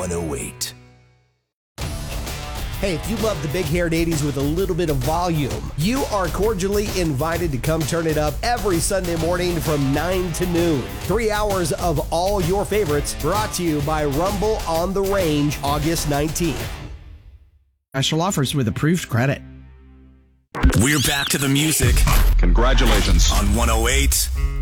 108. Hey, if you love the big-haired 80s with a little bit of volume, you are cordially invited to come turn it up every Sunday morning from 9 to noon. 3 hours of all your favorites brought to you by Rumble on the Range, August 19th. Special offers with approved credit. We're back to the music. Congratulations. On 108